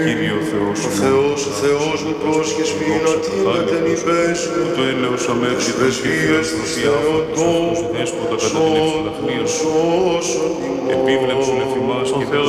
Κύριε ο Θεός Ο Θεός μου πρόσχες μην ατείνατε μη πέσου, το έλεος αμέτρητος και πρεσβείες της φιλανθρωπία αυτούς Θεοτό, τους δέσποτα κατά την ευσταθμία σου. σώσον ημών. Επίβλεψον εφ' ημάς και